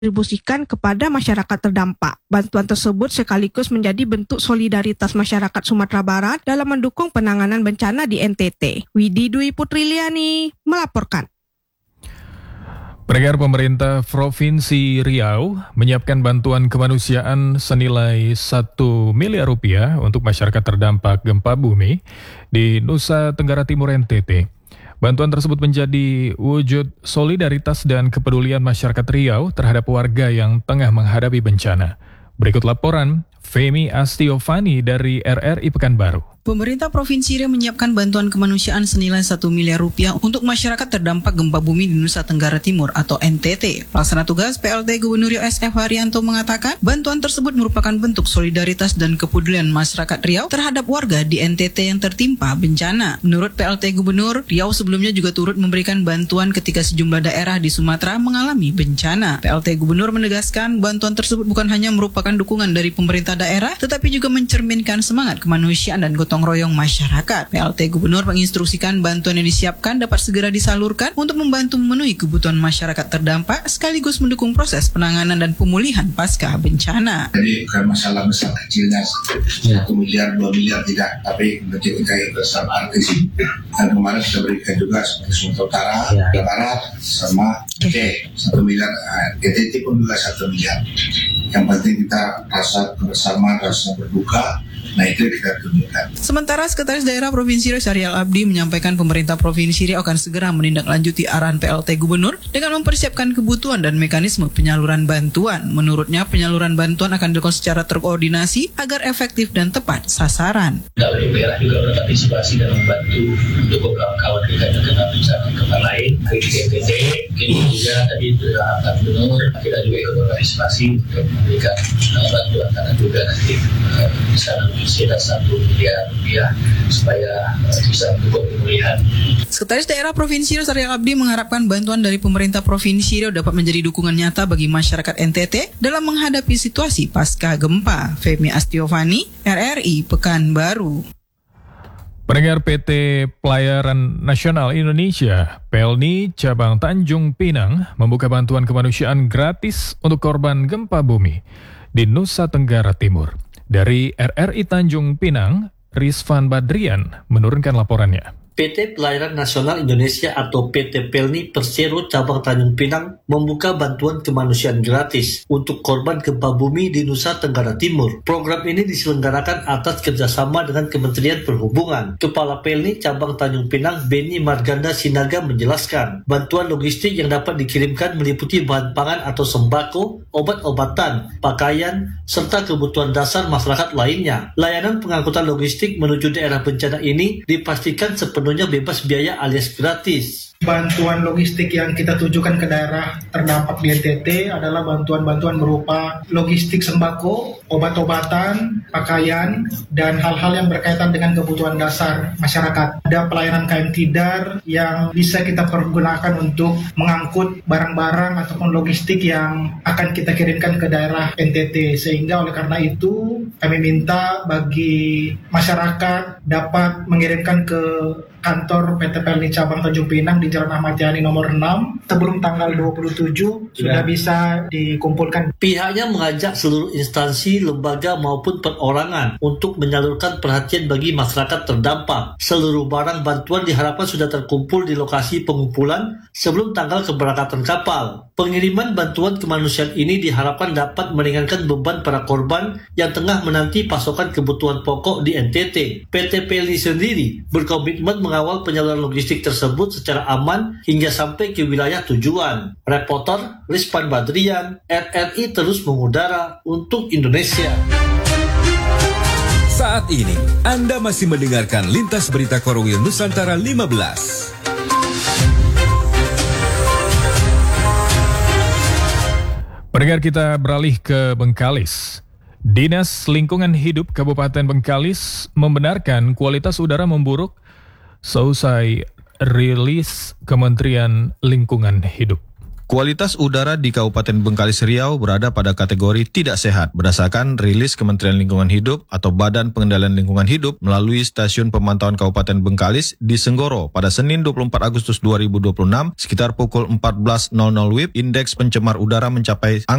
distribusikan kepada masyarakat terdampak. Bantuan tersebut sekaligus menjadi bentuk solidaritas masyarakat Sumatera Barat dalam mendukung penanganan bencana di NTT. Widi Dwi Putriliani melaporkan. Pendengar, pemerintah Provinsi Riau menyiapkan bantuan kemanusiaan senilai 1 miliar rupiah untuk masyarakat terdampak gempa bumi di Nusa Tenggara Timur NTT. Bantuan tersebut menjadi wujud solidaritas dan kepedulian masyarakat Riau terhadap warga yang tengah menghadapi bencana. Berikut laporan Femi Astiovani dari RRI Pekanbaru. Pemerintah Provinsi Riau menyiapkan bantuan kemanusiaan senilai 1 miliar rupiah untuk masyarakat terdampak gempa bumi di Nusa Tenggara Timur atau NTT. Pelaksana tugas PLT Gubernur Riau SF Haryanto mengatakan bantuan tersebut merupakan bentuk solidaritas dan kepedulian masyarakat Riau terhadap warga di NTT yang tertimpa bencana. Menurut PLT Gubernur, Riau sebelumnya juga turut memberikan bantuan ketika sejumlah daerah di Sumatera mengalami bencana. PLT Gubernur menegaskan bantuan tersebut bukan hanya merupakan dukungan dari pemerintah daerah, tetapi juga mencerminkan semangat kemanusiaan dan gotong royong masyarakat. PLT Gubernur menginstruksikan bantuan yang disiapkan dapat segera disalurkan untuk membantu memenuhi kebutuhan masyarakat terdampak sekaligus mendukung proses penanganan dan pemulihan pasca bencana. Jadi bukan masalah besar kecilnya 1 miliar, 2 miliar tidak, tapi ketika yang besar artis. Dan kemarin sudah berikan juga seperti Sumatera Utara, Barat, sama Aceh 1 miliar, NTT pun juga 1 miliar. Yang penting kita rasa kebersamaan, rasa berduka. Nah, itu kita tunjukkan. Sementara Sekretaris Daerah Provinsi Riau Syarial Abdi menyampaikan pemerintah Provinsi Riau akan segera menindaklanjuti arahan PLT Gubernur dengan mempersiapkan kebutuhan dan mekanisme penyaluran bantuan. Menurutnya, penyaluran bantuan akan dilakukan secara terkoordinasi agar efektif dan tepat sasaran. Dari daerah juga berantisipasi dan membantu untuk beberapa kawan kita yang terkena bencana gempa lain. Di NTT, ini juga tadi Pak Gubernur kita juga ikut berantisipasi untuk memberikan bantuan karena juga nanti bisa sekitar 1 miliar rupiah supaya bisa mendukung pemulihan. Sekretaris Daerah Provinsi Riau Syarial Abdi mengharapkan bantuan dari pemerintah Provinsi Riau dapat menjadi dukungan nyata bagi masyarakat NTT dalam menghadapi situasi pasca gempa. Femi Astiovani, RRI Pekanbaru. Pendengar, PT Pelayaran Nasional Indonesia (PELNI) cabang Tanjung Pinang membuka bantuan kemanusiaan gratis untuk korban gempa bumi di Nusa Tenggara Timur. Dari RRI Tanjung Pinang, Rizvan Badrian menurunkan laporannya. PT Pelayaran Nasional Indonesia atau PT PELNI Persero Cabang Tanjung Pinang membuka bantuan kemanusiaan gratis untuk korban gempa bumi di Nusa Tenggara Timur. Program ini diselenggarakan atas kerjasama dengan Kementerian Perhubungan. Kepala PELNI Cabang Tanjung Pinang, Beni Marganda Sinaga menjelaskan, bantuan logistik yang dapat dikirimkan meliputi bahan pangan atau sembako, obat-obatan, pakaian, serta kebutuhan dasar masyarakat lainnya. Layanan pengangkutan logistik menuju daerah bencana ini dipastikan sepenuhnya bebas biaya alias gratis. Bantuan logistik yang kita tujukan ke daerah terdampak di NTT adalah bantuan-bantuan berupa logistik sembako, obat-obatan, pakaian, dan hal-hal yang berkaitan dengan kebutuhan dasar masyarakat. Ada pelayanan KM Tidar yang bisa kita pergunakan untuk mengangkut barang-barang ataupun logistik yang akan kita kirimkan ke daerah NTT. Sehingga oleh karena itu kami minta bagi masyarakat dapat mengirimkan ke kantor PT PELNI Cabang Tanjung Pinang di Jalan Ahmad Yani nomor 6 sebelum tanggal 27 sudah bisa dikumpulkan. Pihaknya mengajak seluruh instansi, lembaga maupun perorangan untuk menyalurkan perhatian bagi masyarakat terdampak. Seluruh barang bantuan diharapkan sudah terkumpul di lokasi pengumpulan sebelum tanggal keberangkatan kapal. Pengiriman bantuan kemanusiaan ini diharapkan dapat meringankan beban para korban yang tengah menanti pasokan kebutuhan pokok di NTT. PT PELNI sendiri berkomitmen mengawal penyaluran logistik tersebut secara aman hingga sampai ke wilayah tujuan. Reporter Rizvan Badrian, RRI terus mengudara untuk Indonesia. Saat ini, Anda masih mendengarkan Lintas Berita Korwil Nusantara 15. Pendengar, kita beralih ke Bengkalis. Dinas Lingkungan Hidup Kabupaten Bengkalis membenarkan kualitas udara memburuk seusai rilis Kementerian Lingkungan Hidup. Kualitas udara di Kabupaten Bengkalis Riau berada pada kategori tidak sehat berdasarkan rilis Kementerian Lingkungan Hidup atau Badan Pengendalian Lingkungan Hidup melalui Stasiun Pemantauan Kabupaten Bengkalis di Senggoro pada Senin 24 Agustus 2026 sekitar pukul 14.00 WIB. Indeks pencemar udara mencapai